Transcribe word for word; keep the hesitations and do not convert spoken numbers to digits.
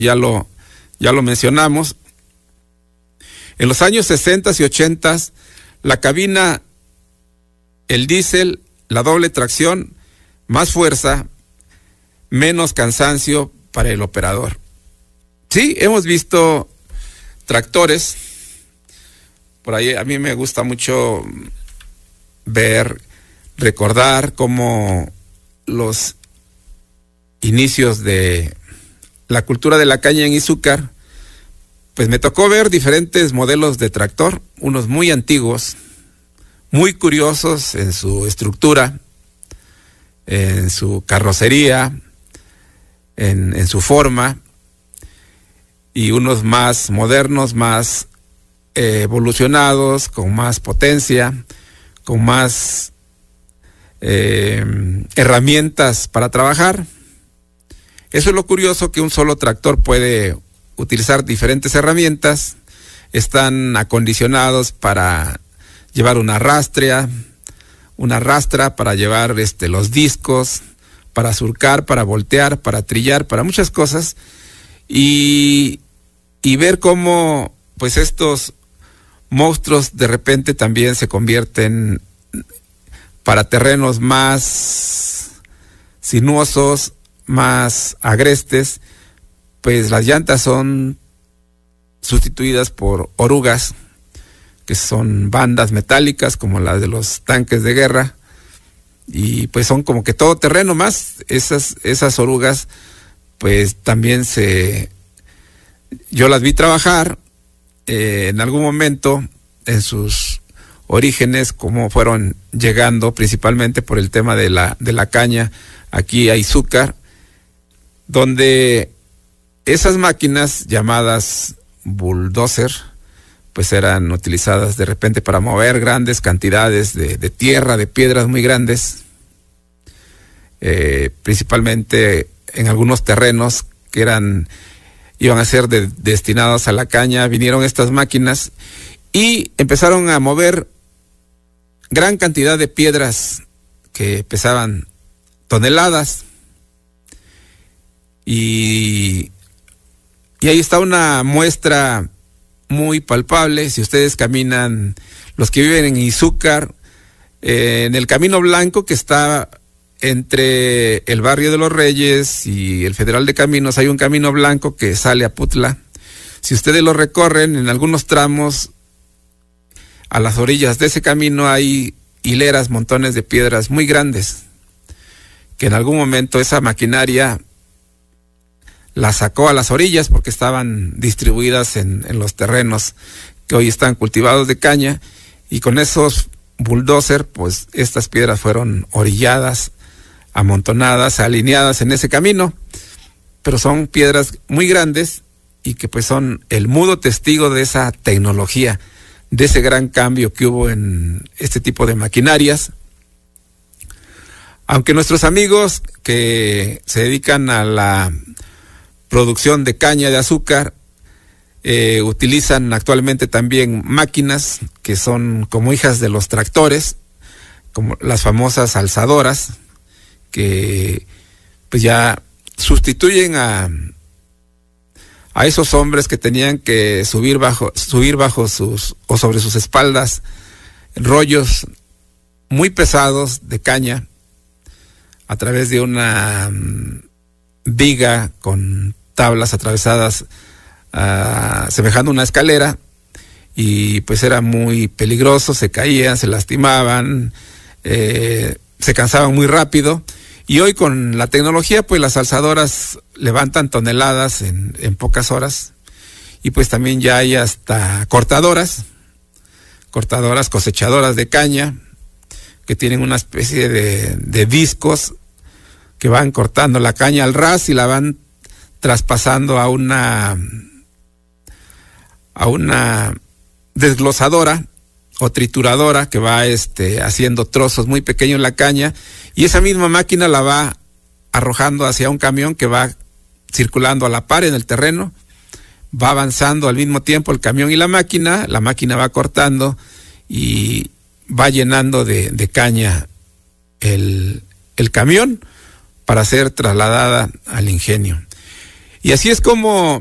ya lo, ya lo mencionamos. En los años sesenta y ochenta, la cabina, el diésel, la doble tracción, más fuerza, menos cansancio para el operador. Sí, hemos visto tractores, por ahí a mí me gusta mucho ver, recordar cómo los inicios de la cultura de la caña en Izúcar, pues me tocó ver diferentes modelos de tractor, unos muy antiguos, muy curiosos en su estructura, en su carrocería, en, en su forma, y unos más modernos, más eh, evolucionados, con más potencia, con más eh, herramientas para trabajar. Eso es lo curioso, que un solo tractor puede utilizar diferentes herramientas, están acondicionados para llevar una rastrea, una rastra para llevar este, los discos, para surcar, para voltear, para trillar, para muchas cosas, y, y ver cómo pues estos monstruos de repente también se convierten para terrenos más sinuosos, más agrestes, pues las llantas son sustituidas por orugas, que son bandas metálicas como las de los tanques de guerra, y pues son como que todo terreno más. Esas, esas orugas pues también se, yo las vi trabajar eh, en algún momento en sus orígenes, como fueron llegando principalmente por el tema de la, de la caña aquí a Izúcar, donde esas máquinas llamadas bulldozer pues eran utilizadas de repente para mover grandes cantidades de, de tierra, de piedras muy grandes, eh, principalmente en algunos terrenos que eran, iban a ser de, destinados a la caña. Vinieron estas máquinas y empezaron a mover gran cantidad de piedras que pesaban toneladas, y, y ahí está una muestra muy palpable. Si ustedes caminan, los que viven en Izúcar, eh, en el Camino Blanco que está entre el barrio de los Reyes y el Federal de Caminos, hay un camino blanco que sale a Putla. Si ustedes lo recorren, en algunos tramos, a las orillas de ese camino hay hileras, montones de piedras muy grandes, que en algún momento esa maquinaria la sacó a las orillas porque estaban distribuidas en, en los terrenos que hoy están cultivados de caña, y con esos bulldozer, pues estas piedras fueron orilladas, amontonadas, alineadas en ese camino, pero son piedras muy grandes y que pues son el mudo testigo de esa tecnología, de ese gran cambio que hubo en este tipo de maquinarias. Aunque nuestros amigos que se dedican a la producción de caña de azúcar eh, utilizan actualmente también máquinas que son como hijas de los tractores, como las famosas alzadoras, que pues ya sustituyen a a esos hombres que tenían que subir bajo subir bajo sus o sobre sus espaldas rollos muy pesados de caña a través de una um, viga con tablas atravesadas, uh, semejando una escalera, y pues era muy peligroso, se caían, se lastimaban, eh, se cansaban muy rápido. Y hoy con la tecnología, pues las alzadoras levantan toneladas en, en pocas horas, y pues también ya hay hasta cortadoras, cortadoras cosechadoras de caña, que tienen una especie de, de discos que van cortando la caña al ras y la van traspasando a una a una desglosadora o trituradora que va este haciendo trozos muy pequeños la caña, y esa misma máquina la va arrojando hacia un camión que va circulando a la par en el terreno, va avanzando al mismo tiempo el camión y la máquina, la máquina va cortando y va llenando de, de caña el, el camión para ser trasladada al ingenio. Y así es como